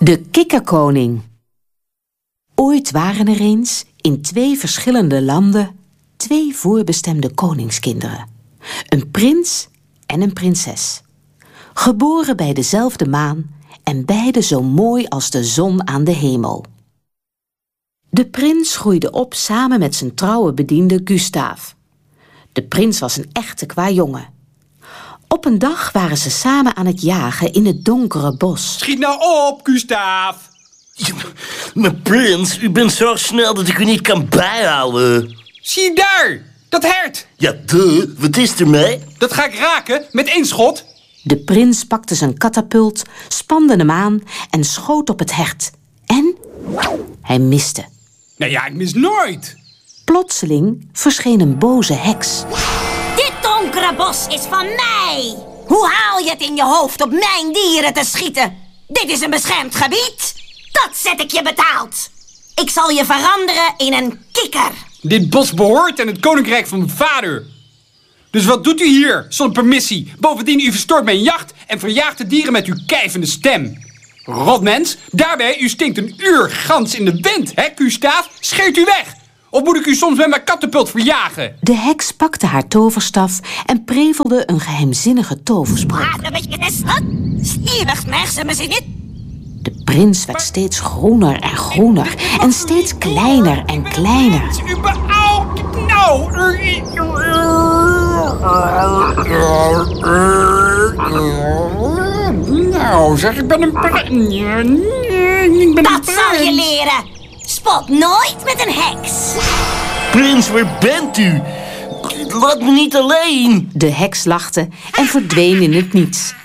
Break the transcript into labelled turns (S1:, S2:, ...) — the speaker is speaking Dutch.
S1: De kikkerkoning. Ooit waren er eens in 2 verschillende landen 2 voorbestemde koningskinderen. Een prins en een prinses. Geboren bij dezelfde maan en beide zo mooi als de zon aan de hemel. De prins groeide op samen met zijn trouwe bediende Gustaaf. De prins was een echte kwajongen. Op een dag waren ze samen aan het jagen in het donkere bos.
S2: Schiet nou op, Gustaaf!
S3: Maar prins, u bent zo snel dat ik u niet kan bijhouden.
S2: Zie je daar, dat hert!
S3: Ja, wat is er mee?
S2: Dat ga ik raken met 1 schot.
S1: De prins pakte zijn katapult, spande hem aan en schoot op het hert. En hij miste.
S2: Nou ja, ik mis nooit.
S1: Plotseling verscheen een boze heks.
S4: Dit donkere bos is van mij. Hoe haal je het in je hoofd op mijn dieren te schieten? Dit is een beschermd gebied. Dat zet ik je betaald. Ik zal je veranderen in een kikker.
S2: Dit bos behoort aan het koninkrijk van mijn vader. Dus wat doet u hier, zonder permissie? Bovendien, u verstoort mijn jacht en verjaagt de dieren met uw kijvende stem. Rotmens, daarbij, u stinkt een uur gans in de wind, hè, Gustaaf? Scheert u weg! Of moet ik u soms met mijn katapult verjagen?
S1: De heks pakte haar toverstaf en prevelde een geheimzinnige toverspraak. De prins werd steeds groener en groener en steeds kleiner en kleiner.
S2: U beouwt nou! Nou, zeg, ik ben een prins.
S4: Dat zal je leren. Spot nooit met een heks.
S3: Prins, waar bent u? Laat me niet alleen.
S1: De heks lachte en verdween in het niets.